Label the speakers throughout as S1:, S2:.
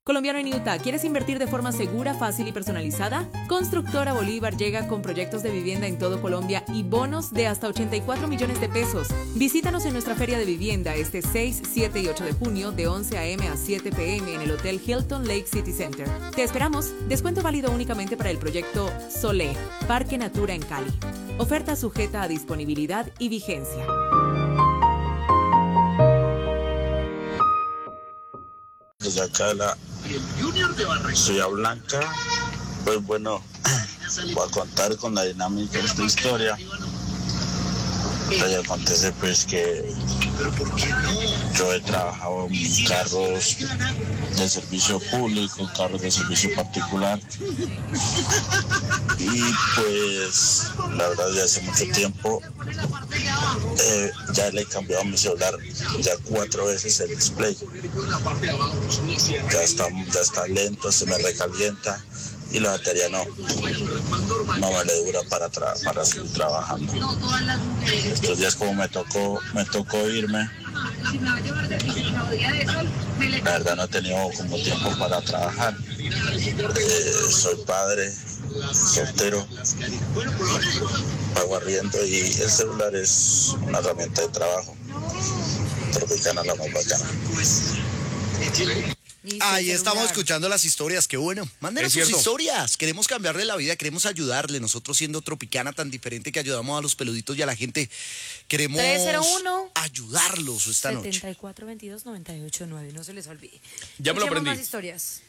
S1: Colombiano en Utah, ¿quieres invertir de forma segura, fácil y personalizada? Constructora Bolívar llega con proyectos de vivienda en todo Colombia y bonos de hasta 84 millones de pesos. Visítanos en nuestra feria de vivienda este 6, 7 y 8 de junio de 11 a.m. a 7 p.m. en el Hotel Hilton Lake City Center. Te esperamos. Descuento válido únicamente para el proyecto Solé, Parque Natura en Cali. Oferta sujeta a disponibilidad y vigencia.
S2: Desde acá la Ciudad Blanca, pues bueno, voy a contar con la dinámica de esta historia. Pues acontece pues que yo he trabajado en carros de servicio público, carros de servicio particular, y pues la verdad ya hace mucho tiempo ya le he cambiado a mi celular ya 4 veces el display. Ya está lento, se me recalienta y la batería no me le dura para seguir trabajando. Estos días como me tocó irme, la verdad no he tenido como tiempo para trabajar. Soy padre, soltero, pago arriendo y el celular es una herramienta de trabajo. Tropicana la más bacana.
S3: Ahí estamos escuchando las historias, qué bueno. Mándenos sus historias, queremos cambiarle la vida, queremos ayudarle. Nosotros siendo Tropicana tan diferente que ayudamos a los peluditos y a la gente, queremos
S4: 301
S3: ayudarlos esta noche.
S4: 7422-989, no se les olvide.
S5: Ya me lo aprendí.
S4: Más historias.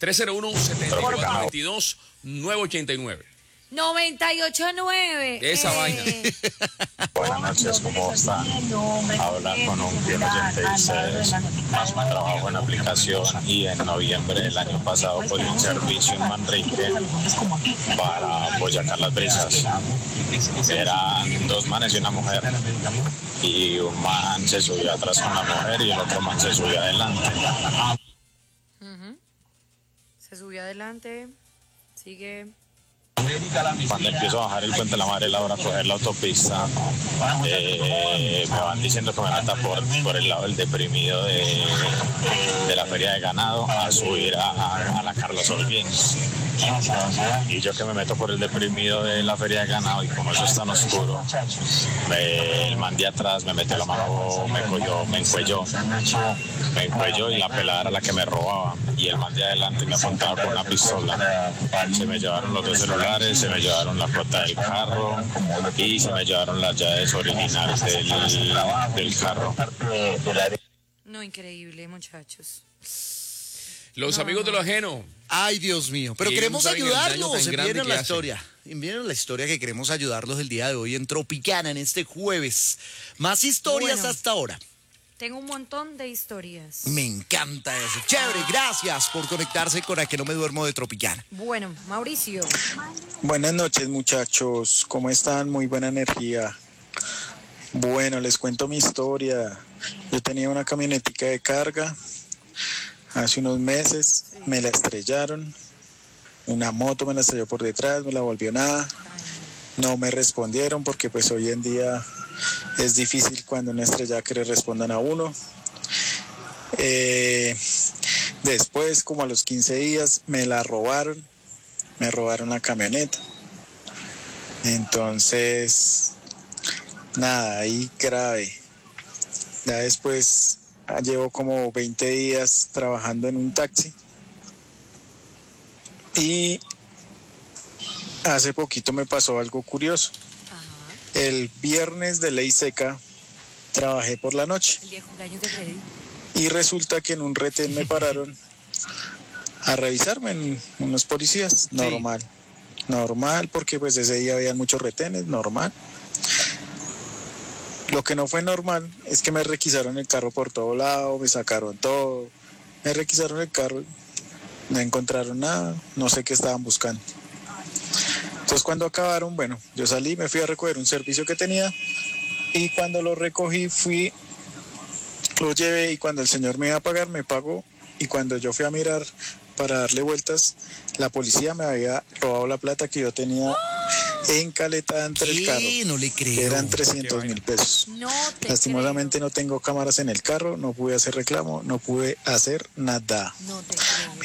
S5: 301-7422-989.
S4: 98.9.
S5: Esa vaina.
S2: Buenas noches, ¿cómo están? Habla con un fiel oyente de ustedes. Trabajo en aplicación y en noviembre del año pasado por un servicio en Manrique para Boyacá Las Brisas. Eran 2 manes y una mujer. Y un man se subió atrás con la mujer y el otro man se subió adelante.
S4: Se subió adelante. Sigue.
S2: Cuando empiezo a bajar el puente de la Madre Laura a coger la autopista, me van diciendo que me meta por el lado del deprimido de la feria de ganado a subir a la Carlos Holguín. Y yo que me meto por el deprimido de la feria de ganado y como eso es tan oscuro, el man de atrás me mete la mano, me encuelló y la pelada era la que me robaba y el man de adelante me apuntaba con una pistola. Se me llevaron los 2 celulares, se me llevaron la flota del carro y se me llevaron las llaves originales del carro.
S4: No, increíble, muchachos.
S5: Los amigos de lo ajeno.
S3: Ay, Dios mío, pero
S5: Y
S3: queremos
S5: no saben el daño
S3: ayudarlos.
S5: tan grande
S3: Envíenos
S5: que
S3: la
S5: hacen.
S3: historia. Envíenos la historia que queremos ayudarlos el día de hoy en Tropicana, en este jueves. Más historias
S4: Bueno.
S3: hasta ahora.
S4: Tengo un montón de historias.
S3: Me encanta eso. Chévere, gracias por conectarse con A Que No Me Duermo de Tropicana.
S4: Bueno, Mauricio.
S6: Buenas noches, muchachos, ¿cómo están? Muy buena energía. Bueno, les cuento mi historia. Yo tenía una camionetica de carga hace unos meses, me la estrellaron, una moto me la estrelló por detrás, me la volvió nada, no me respondieron porque pues hoy en día es difícil cuando una estrella que le respondan a uno. Después, como a los 15 días, me robaron la camioneta. Entonces, nada, ahí grave. Ya después llevo como 20 días trabajando en un taxi. Y hace poquito me pasó algo curioso. El viernes de ley seca trabajé por la noche.
S4: El día de cumpleaños de Freddy.
S6: Y resulta que en un retén me pararon a revisarme en unos policías. Normal, porque pues ese día había muchos retenes, normal. Lo que no fue normal es que me requisaron el carro por todo lado, me sacaron todo, me requisaron el carro, no encontraron nada, no sé qué estaban buscando. Entonces cuando acabaron, bueno, yo salí, me fui a recoger un servicio que tenía y cuando lo recogí lo llevé y cuando el señor me iba a pagar, me pagó y cuando yo fui a mirar para darle vueltas, la policía me había robado la plata que yo tenía encaletada entre el carro.
S3: No le creo.
S6: Que eran 300.000 pesos.
S4: No te
S6: Lastimosamente no tengo cámaras en el carro, no pude hacer reclamo, no pude hacer nada.
S4: No te creo.